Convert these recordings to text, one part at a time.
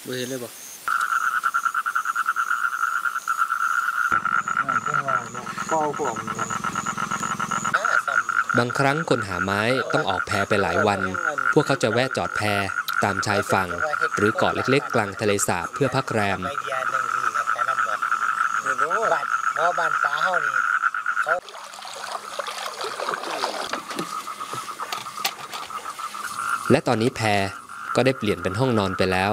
บ่เห็นเลยบ่บางครั้งคนหาไม้ต้องออกแพไปหลายวันพวกเขาจะแวะจอดแพตามชายฝั่งหรือเกาะเล็กๆกลางทะเลสาบเพื่อพักแรมและตอนนี้แพก็ได้เปลี่ยนเป็นห้องนอนไปแล้ว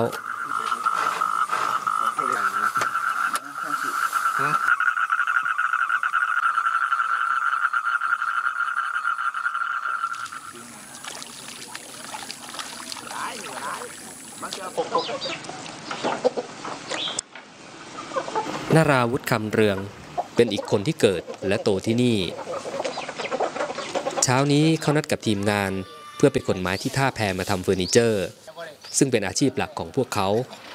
นาราวุฒิคำเรืองเป็นอีกคนที่เกิดและโตที่นี่เช้านี้เขานัดกับทีมงานเพื่อไปขนไม้ที่ท่าแพมาทำเฟอร์นิเจอร์ซึ่งเป็นอาชีพหลักของพวกเขา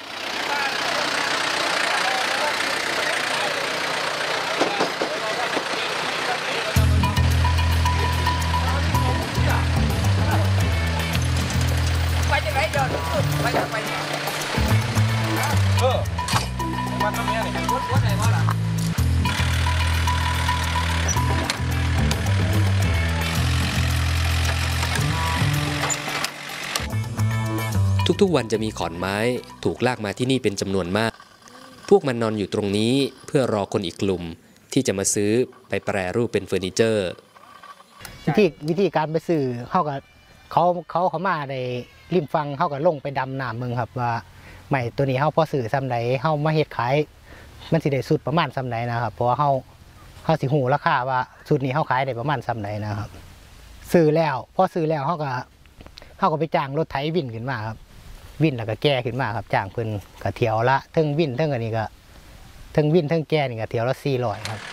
ทุกๆวันจะมีขอนไม้ถูกลากมาที่นี่เป็นจำนวนมากพวกมันนอนอยู่ตรงนี้เพื่อรอคนอีกกลุ่มที่จะมาซื้อไปแปรรูปเป็นเฟอร์นิเจอร์วิธีการไปซื้อเขามาในริมฟังเขาก็ลงไปดำน้ำเมืองครับว่าไม้ตัวนี้เขาพอซื้อซ้ำไหนเขามาเฮ็ดขายมันสิได้สุดประมาณซ้ำไหนนะครับเพราะว่าเขาสิหูราคาว่าสุดนี้เขาขายได้ประมาณซ้ำไหนนะครับซื้อแล้วพอซื้อแล้วเขาก็ไปจ้างรถไถวินขึ้นมาครับวินแล้วก็แก่ขึ้นมาครับจ้างเพิ่นก็เที่ยวละทั้งวินทั้งอันนี้ก็ทั้งวินทั้งแก่นี่ก็เที่ยวละ400ครับ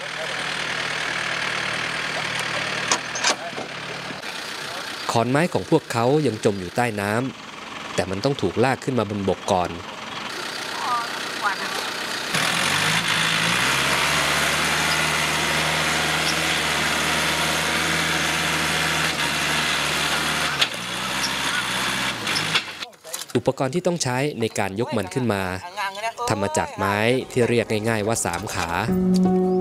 ขอนไม้ของพวกเขายังจมอยู่ใต้น้ำแต่มันต้องถูกลากขึ้นมาบนบกก่อนอุปกรณ์ที่ต้องใช้ในการยกมันขึ้นมาทำมาจากไม้ที่เรียกง่ายๆว่า3 ขา